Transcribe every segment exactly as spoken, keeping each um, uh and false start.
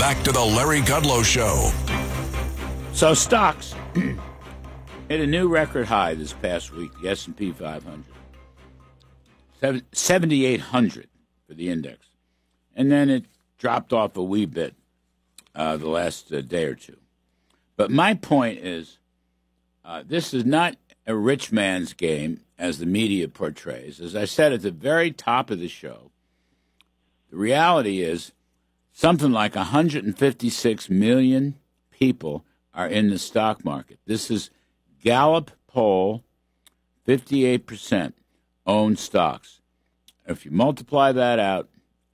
Back to the Larry Kudlow Show. So stocks hit a new record high this past week, the S and P five hundred. seventy-eight hundred for the index. And then it dropped off a wee bit uh, the last uh, day or two. But my point is, uh, this is not a rich man's game, as the media portrays. As I said at the very top of the show, the reality is something like one hundred fifty-six million people are in the stock market. This is Gallup poll, fifty-eight percent own stocks. If you multiply that out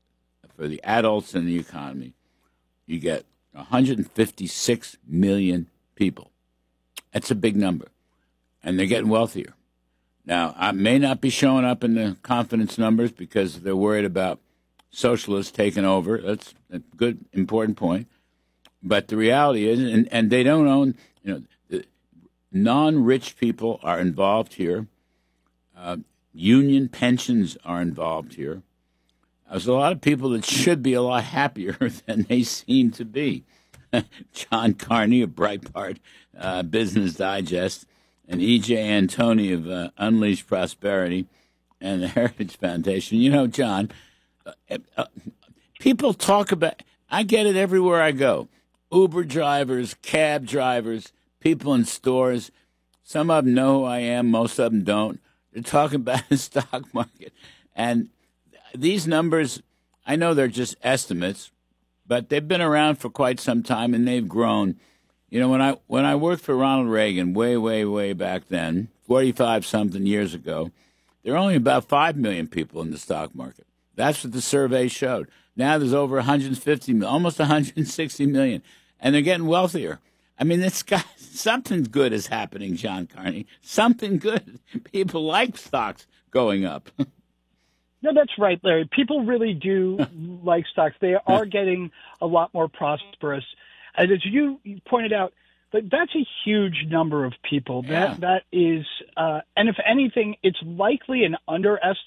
for the adults in the economy, you get one hundred fifty-six million people. That's a big number. And they're getting wealthier. Now, I may not be showing up in the confidence numbers because they're worried about socialists taking over. That's a good, important point. But the reality is, and, and they don't own, you know, the non-rich people are involved here. Uh, union pensions are involved here. There's a lot of people that should be a lot happier than they seem to be. John Carney of Breitbart, uh, Business Digest, and E J Antoni of uh, Unleash Prosperity and the Heritage Foundation. You know, John, uh, uh, people talk about, I get it everywhere I go. Uber drivers, cab drivers, people in stores. Some of them know who I am, most of them don't. They're talking about the stock market. And these numbers, I know they're just estimates, but they've been around for quite some time, and they've grown. You know, when I when I worked for Ronald Reagan way, way, way back then, forty-five-something years ago, there were only about five million people in the stock market. That's what the survey showed. Now there's over one hundred fifty million, almost one hundred sixty million, and they're getting wealthier. I mean, this guy, something good is happening, John Carney. Something good. People like stocks going up. No, that's right, Larry. People really do like stocks. They are getting a lot more prosperous. And as you pointed out, that's a huge number of people. Yeah. That that is, uh, and if anything, it's likely an underestimate